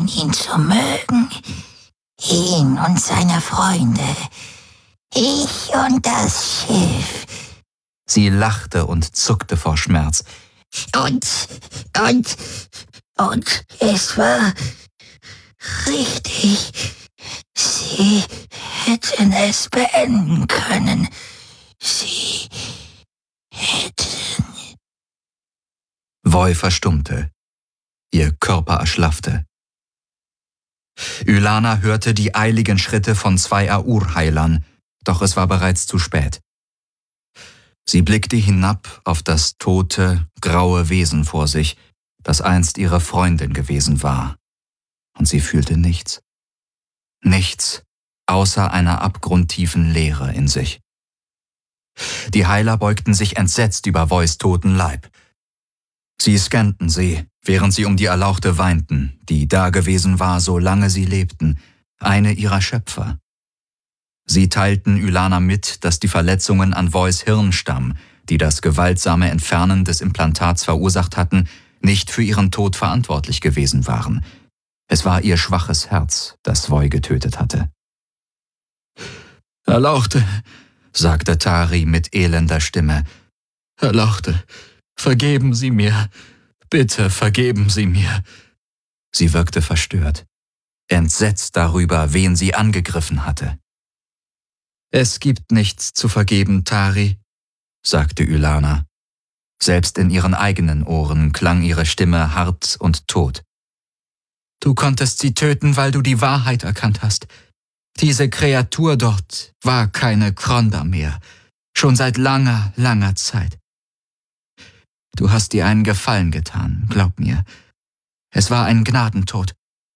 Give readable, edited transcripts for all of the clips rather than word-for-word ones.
schien ihn zu mögen. Ihn und seine Freunde. Ich und das Schiff. Sie lachte und zuckte vor Schmerz. Und es war richtig. Sie hätten es beenden können. Sie hätten... Voi verstummte. Ihr Körper erschlaffte. Ylana hörte die eiligen Schritte von 2 Aur-Heilern, doch es war bereits zu spät. Sie blickte hinab auf das tote, graue Wesen vor sich, das einst ihre Freundin gewesen war. Und sie fühlte nichts. Nichts außer einer abgrundtiefen Leere in sich. Die Heiler beugten sich entsetzt über Vois toten Leib. Sie scannten sie, während sie um die Erlauchte weinten, die dagewesen war, solange sie lebten, eine ihrer Schöpfer. Sie teilten Ylana mit, dass die Verletzungen an Vois Hirnstamm, die das gewaltsame Entfernen des Implantats verursacht hatten, nicht für ihren Tod verantwortlich gewesen waren. Es war ihr schwaches Herz, das Voi getötet hatte. Erlauchte, sagte Tari mit elender Stimme. Erlauchte, vergeben Sie mir. Bitte vergeben Sie mir. Sie wirkte verstört, entsetzt darüber, wen sie angegriffen hatte. Es gibt nichts zu vergeben, Tari, sagte Ylana. Selbst in ihren eigenen Ohren klang ihre Stimme hart und tot. Du konntest sie töten, weil du die Wahrheit erkannt hast. Diese Kreatur dort war keine Kronda mehr, schon seit langer, langer Zeit. Du hast dir einen Gefallen getan, glaub mir. Es war ein Gnadentod.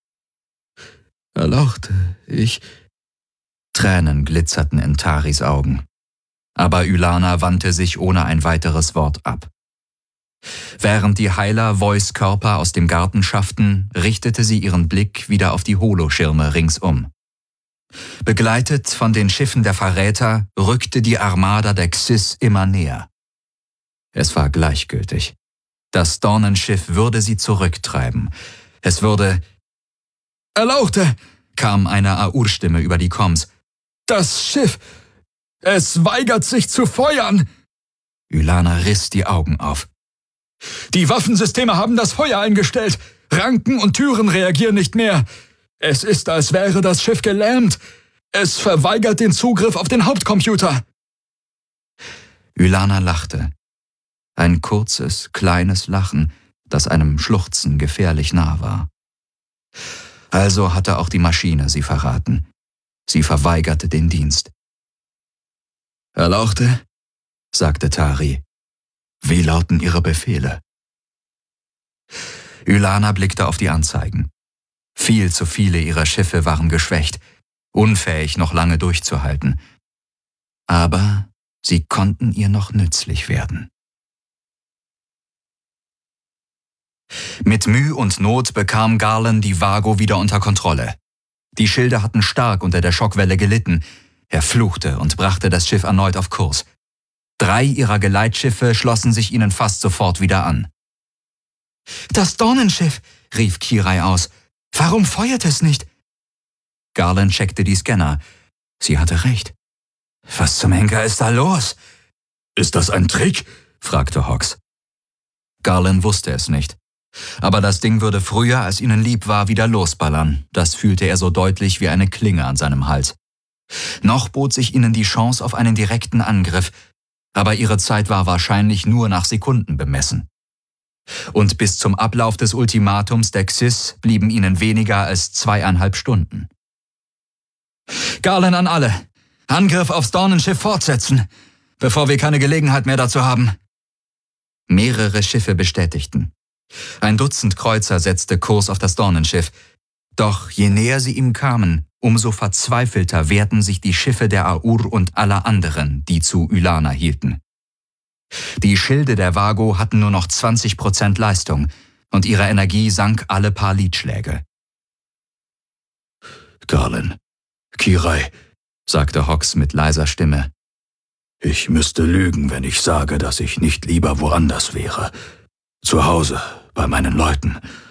Erlauchte, ich... Tränen glitzerten in Taris Augen. Aber Ylana wandte sich ohne ein weiteres Wort ab. Während die Heiler Vois Körper aus dem Garten schafften, richtete sie ihren Blick wieder auf die Holoschirme ringsum. Begleitet von den Schiffen der Verräter rückte die Armada der Xys immer näher. Es war gleichgültig. Das Dornenschiff würde sie zurücktreiben. Es würde... Erlauchte, kam eine Aur-Stimme über die Comms. Das Schiff, es weigert sich zu feuern. Ylana riss die Augen auf. Die Waffensysteme haben das Feuer eingestellt. Ranken und Türen reagieren nicht mehr. Es ist, als wäre das Schiff gelähmt. Es verweigert den Zugriff auf den Hauptcomputer. Ylana lachte. Ein kurzes, kleines Lachen, das einem Schluchzen gefährlich nah war. Also hatte auch die Maschine sie verraten. Sie verweigerte den Dienst. Erlauchte, sagte Tari. Wie lauten Ihre Befehle? Ylana blickte auf die Anzeigen. Viel zu viele ihrer Schiffe waren geschwächt, unfähig, noch lange durchzuhalten. Aber sie konnten ihr noch nützlich werden. Mit Mühe und Not bekam Garland die Vago wieder unter Kontrolle. Die Schilde hatten stark unter der Schockwelle gelitten. Er fluchte und brachte das Schiff erneut auf Kurs. 3 ihrer Geleitschiffe schlossen sich ihnen fast sofort wieder an. »Das Dornenschiff«, rief Kirai aus. »Warum feuert es nicht?« Garland checkte die Scanner. Sie hatte recht. »Was zum Henker ist da los?« »Ist das ein Trick?« fragte Hawks. Garland wusste es nicht. Aber das Ding würde früher, als ihnen lieb war, wieder losballern. Das fühlte er so deutlich wie eine Klinge an seinem Hals. Noch bot sich ihnen die Chance auf einen direkten Angriff, aber ihre Zeit war wahrscheinlich nur nach Sekunden bemessen. Und bis zum Ablauf des Ultimatums der Xys blieben ihnen weniger als 2,5 Stunden. »Garland an alle! Angriff aufs Dornenschiff fortsetzen, bevor wir keine Gelegenheit mehr dazu haben!« Mehrere Schiffe bestätigten. Ein Dutzend Kreuzer setzte Kurs auf das Dornenschiff. Doch je näher sie ihm kamen, umso verzweifelter wehrten sich die Schiffe der Aur und aller anderen, die zu Ylana hielten. Die Schilde der Vago hatten nur noch 20% Leistung und ihre Energie sank alle paar Liedschläge. »Garland, Kirai«, sagte Hawks mit leiser Stimme. »Ich müsste lügen, wenn ich sage, dass ich nicht lieber woanders wäre. Zu Hause, bei meinen Leuten.